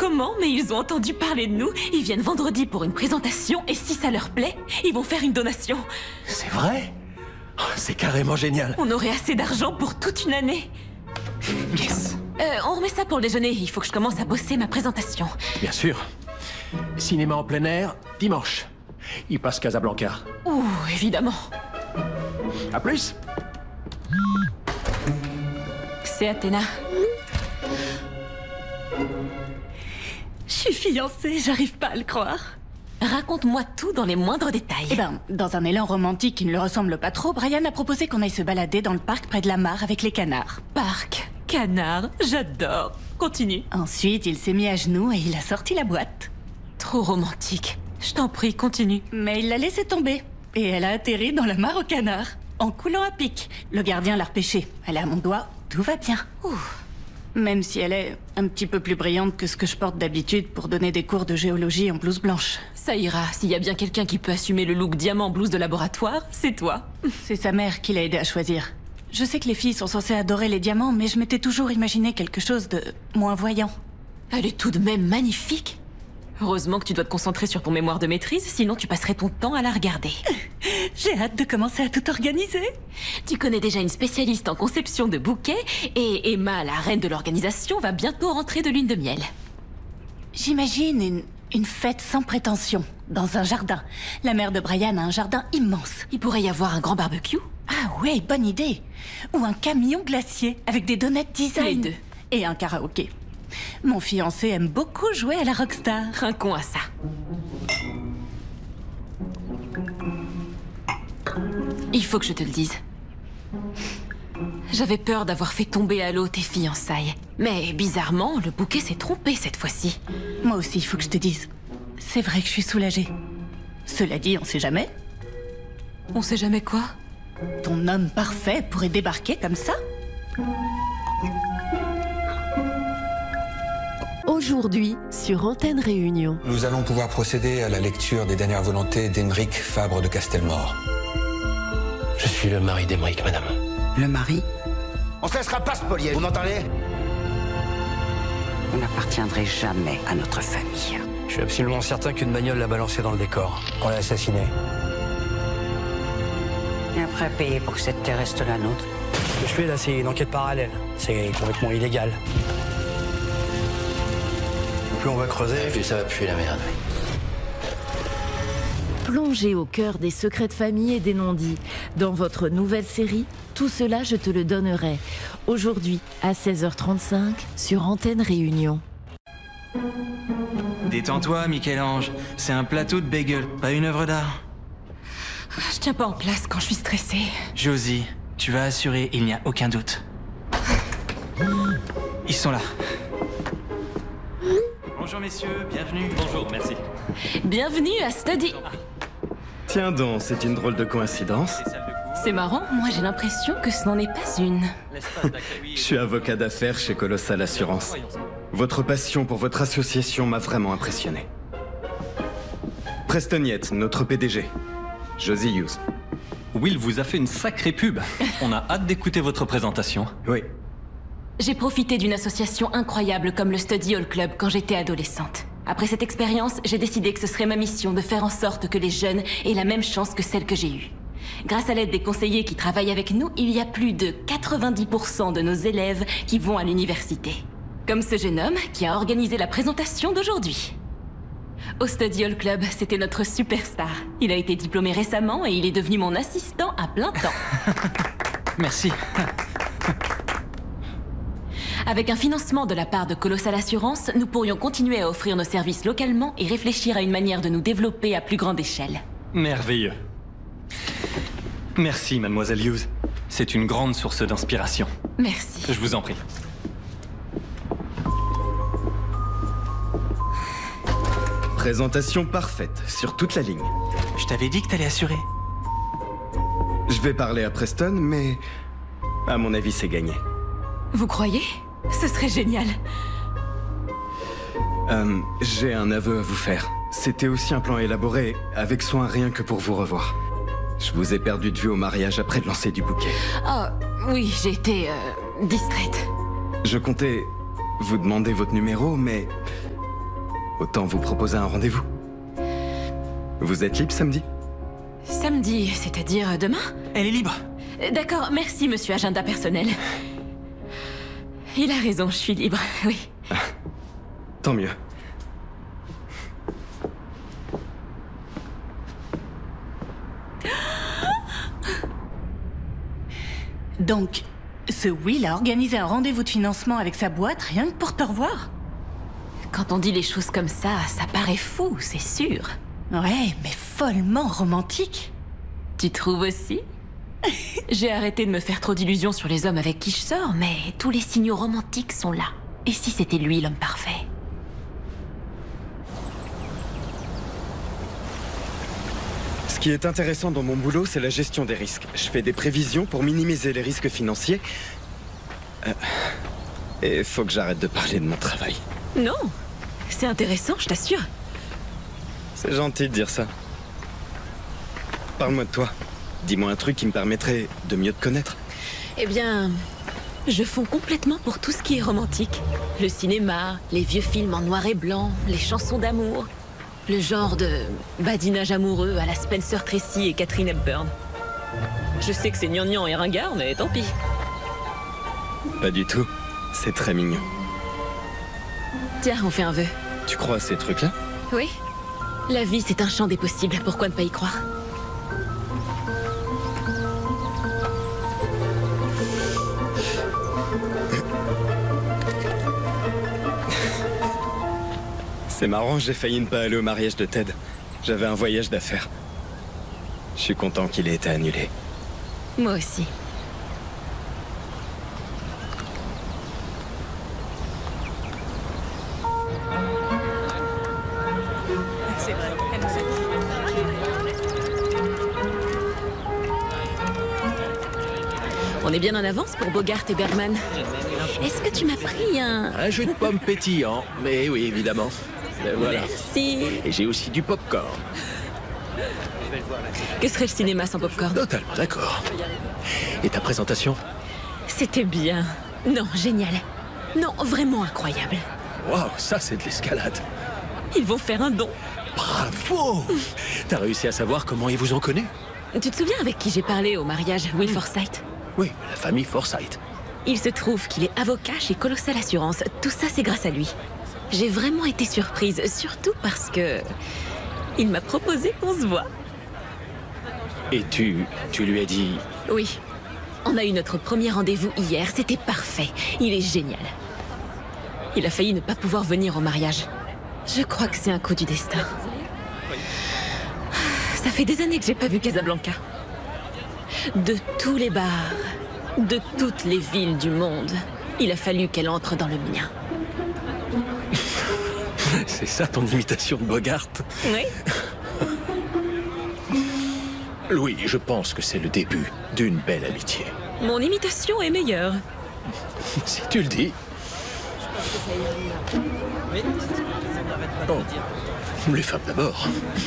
comment, mais ils ont entendu parler de nous. Ils viennent vendredi pour une présentation et si ça leur plaît, ils vont faire une donation. C'est vrai? Oh, c'est carrément génial. On aurait assez d'argent pour toute une année. Yes. On remet ça pour le déjeuner. Il faut que je commence à bosser ma présentation. Bien sûr. Cinéma en plein air, dimanche. Il passe Casablanca. Ouh, évidemment. À plus. C'est Athéna. Je suis fiancée, j'arrive pas à le croire. Raconte-moi tout dans les moindres détails. Eh ben, dans un élan romantique qui ne le ressemble pas trop, Brian a proposé qu'on aille se balader dans le parc près de la mare avec les canards. Parc, canard, j'adore. Continue. Ensuite, il s'est mis à genoux et il a sorti la boîte. Trop romantique. Je t'en prie, continue. Mais il l'a laissé tomber. Et elle a atterri dans la mare aux canards, en coulant à pic. Le gardien l'a repêchée. Elle est à mon doigt, tout va bien. Ouh. Même si elle est un petit peu plus brillante que ce que je porte d'habitude pour donner des cours de géologie en blouse blanche. Ça ira, s'il y a bien quelqu'un qui peut assumer le look diamant blouse de laboratoire, c'est toi. C'est sa mère qui l'a aidé à choisir. Je sais que les filles sont censées adorer les diamants, mais je m'étais toujours imaginé quelque chose de moins voyant. Elle est tout de même magnifique. Heureusement que tu dois te concentrer sur ton mémoire de maîtrise, sinon tu passerais ton temps à la regarder. J'ai hâte de commencer à tout organiser. Tu connais déjà une spécialiste en conception de bouquets, et Emma, la reine de l'organisation, va bientôt rentrer de lune de miel. J'imagine une fête sans prétention, dans un jardin. La mère de Brian a un jardin immense. Il pourrait y avoir un grand barbecue. Ah ouais, bonne idée. Ou un camion glacier, avec des donuts design. Les deux. Et un karaoké. Mon fiancé aime beaucoup jouer à la rockstar. Trinquons à ça. Il faut que je te le dise. J'avais peur d'avoir fait tomber à l'eau tes fiançailles. Mais bizarrement, le bouquet s'est trompé cette fois-ci. Moi aussi, il faut que je te dise. C'est vrai que je suis soulagée. Cela dit, on sait jamais. On sait jamais quoi? Ton homme parfait pourrait débarquer comme ça? Aujourd'hui, sur Antenne Réunion. Nous allons pouvoir procéder à la lecture des dernières volontés d'Émeric Fabre de Castelmore. Je suis le mari d'Émeric, madame. Le mari? On se laissera pas spolier, vous m'entendez? Vous n'appartiendrez jamais à notre famille. Je suis absolument certain qu'une bagnole l'a balancé dans le décor. On l'a assassiné. Et après, payer pour que cette terre reste la nôtre. Ce que je fais là, c'est une enquête parallèle. C'est complètement illégal. Plus on va creuser, Et puis ça va puer la merde. Plongez au cœur des secrets de famille et des non-dits. Dans votre nouvelle série, Tout cela, je te le donnerai. Aujourd'hui, à 16h35, sur Antenne Réunion. Détends-toi, Michel-Ange. C'est un plateau de bagel, pas une œuvre d'art. Je tiens pas en place quand je suis stressée. Josie, tu vas assurer, il n'y a aucun doute. Ils sont là. Bonjour messieurs, bienvenue. Bonjour, merci. Bienvenue à Study. Tiens donc, c'est une drôle de coïncidence. C'est marrant, moi j'ai l'impression que ce n'en est pas une. Je suis avocat d'affaires chez Colossal Assurance. Votre passion pour votre association m'a vraiment impressionné. Preston Yett, notre PDG. Josie Hughes. Will vous a fait une sacrée pub. On a hâte d'écouter votre présentation. Oui. J'ai profité d'une association incroyable comme le Study Hall Club quand j'étais adolescente. Après cette expérience, j'ai décidé que ce serait ma mission de faire en sorte que les jeunes aient la même chance que celle que j'ai eue. Grâce à l'aide des conseillers qui travaillent avec nous, il y a plus de 90% de nos élèves qui vont à l'université. Comme ce jeune homme qui a organisé la présentation d'aujourd'hui. Au Study Hall Club, c'était notre superstar. Il a été diplômé récemment et il est devenu mon assistant à plein temps. Merci. Avec un financement de la part de Colossal Assurance, nous pourrions continuer à offrir nos services localement et réfléchir à une manière de nous développer à plus grande échelle. Merveilleux. Merci, mademoiselle Hughes. C'est une grande source d'inspiration. Merci. Je vous en prie. Présentation parfaite, sur toute la ligne. Je t'avais dit que t'allais assurer. Je vais parler à Preston, mais à mon avis, c'est gagné. Vous croyez? Ce serait génial. J'ai un aveu à vous faire. C'était aussi un plan élaboré, avec soin rien que pour vous revoir. Je vous ai perdu de vue au mariage après le lancer du bouquet. Oh, oui, j'ai été distraite. Je comptais vous demander votre numéro, mais autant vous proposer un rendez-vous. Vous êtes libre samedi? Samedi, c'est-à-dire demain? Elle est libre. D'accord, merci, monsieur agenda personnel. Il a raison, je suis libre, oui. Tant mieux. Donc, ce Will a organisé un rendez-vous de financement avec sa boîte rien que pour te revoir? Quand on dit les choses comme ça paraît fou, c'est sûr. Ouais, mais follement romantique. Tu trouves aussi? J'ai arrêté de me faire trop d'illusions sur les hommes avec qui je sors, mais tous les signaux romantiques sont là. Et si c'était lui l'homme parfait? Ce qui est intéressant dans mon boulot, c'est la gestion des risques. Je fais des prévisions pour minimiser les risques financiers. Et faut que j'arrête de parler de mon travail. Non, c'est intéressant, je t'assure. C'est gentil de dire ça. Parle-moi de toi. Dis-moi un truc qui me permettrait de mieux te connaître. Eh bien, je fonds complètement pour tout ce qui est romantique. Le cinéma, les vieux films en noir et blanc, les chansons d'amour. Le genre de badinage amoureux à la Spencer Tracy et Katharine Hepburn. Je sais que c'est gnangnan et ringard, mais tant pis. Pas du tout. C'est très mignon. Tiens, on fait un vœu. Tu crois à ces trucs-là? Oui. La vie, c'est un champ des possibles. Pourquoi ne pas y croire? C'est marrant, j'ai failli ne pas aller au mariage de Ted. J'avais un voyage d'affaires. Je suis content qu'il ait été annulé. Moi aussi. On est bien en avance pour Bogart et Bergman. Est-ce que tu m'as pris Un jus de pomme pétillant, mais oui, évidemment. Voilà. Merci. Et j'ai aussi du popcorn. Que serait le cinéma sans popcorn? Totalement d'accord. Et ta présentation? C'était bien. Non, génial. Non, vraiment incroyable. Waouh, ça c'est de l'escalade. Ils vont faire un don. Bravo! T'as réussi à savoir comment ils vous ont connu? Tu te souviens avec qui j'ai parlé au mariage, Will Forsythe? Oui, la famille Forsythe. Il se trouve qu'il est avocat chez Colossal Assurance. Tout ça, c'est grâce à lui. J'ai vraiment été surprise, surtout parce que... il m'a proposé qu'on se voit. Et tu lui as dit... Oui. On a eu notre premier rendez-vous hier, c'était parfait. Il est génial. Il a failli ne pas pouvoir venir au mariage. Je crois que c'est un coup du destin. Ça fait des années que j'ai pas vu Casablanca. De tous les bars, de toutes les villes du monde, il a fallu qu'elle entre dans le mien. C'est ça ton imitation de Bogart? Oui. Louis, je pense que c'est le début d'une belle amitié. Mon imitation est meilleure. Si tu le dis. Oh. Les femmes d'abord.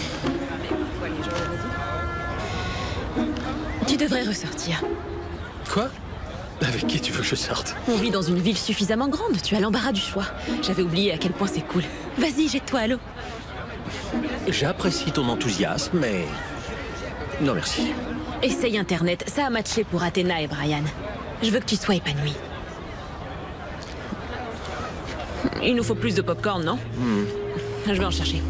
Tu devrais ressortir. Quoi? Avec qui tu veux que je sorte? On vit dans une ville suffisamment grande, tu as l'embarras du choix. J'avais oublié à quel point c'est cool. Vas-y, jette-toi à l'eau. J'apprécie ton enthousiasme, mais... non, merci. Essaye Internet, ça a matché pour Athéna et Brian. Je veux que tu sois épanoui. Il nous faut plus de popcorn, non? Je vais en chercher.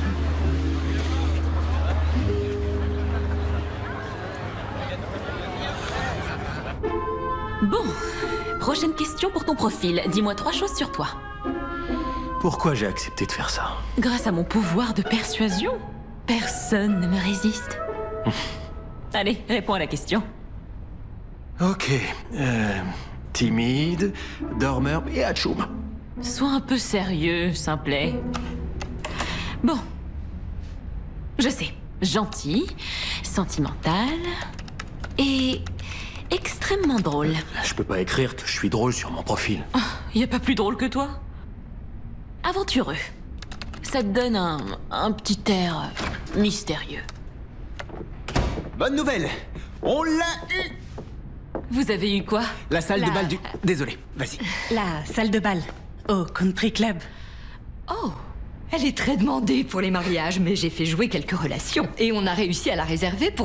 Bon, prochaine question pour ton profil. Dis-moi 3 choses sur toi. Pourquoi j'ai accepté de faire ça? Grâce à mon pouvoir de persuasion. Personne ne me résiste. Allez, réponds à la question. Ok. Timide, dormeur et atchoum. Sois un peu sérieux, simplet. Bon. Je sais. Gentil, sentimental et extrêmement drôle. Je peux pas écrire que je suis drôle sur mon profil. Y a pas plus drôle que toi. Aventureux. Ça te donne un petit air mystérieux. Bonne nouvelle! On l'a eu! Vous avez eu quoi? La salle de bal du... Désolé, vas-y. La salle de bal, au country club. Oh, Elle est très demandée pour les mariages, mais j'ai fait jouer quelques relations. Et on a réussi à la réserver pour